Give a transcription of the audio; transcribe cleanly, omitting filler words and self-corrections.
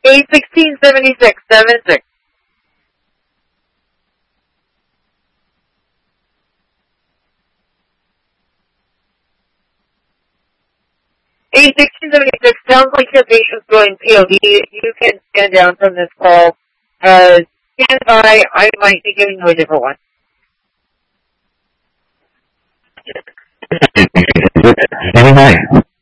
816-7676. 816-76 sounds like your patient's going POD. You can stand down from this call. Stand by. I might be giving you a different one. Every night.